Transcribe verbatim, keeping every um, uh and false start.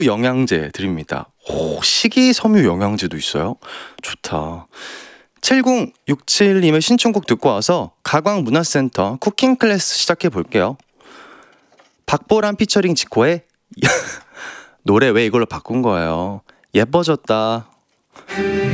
영양제 드립니다. 오, 식이섬유 영양제도 있어요? 좋다. 칠공육칠님의 신청곡 듣고 와서 가광문화센터 쿠킹 클래스 시작해 볼게요. 박보람 피처링 지코의 노래 왜 이걸로 바꾼 거예요? 예뻐졌다.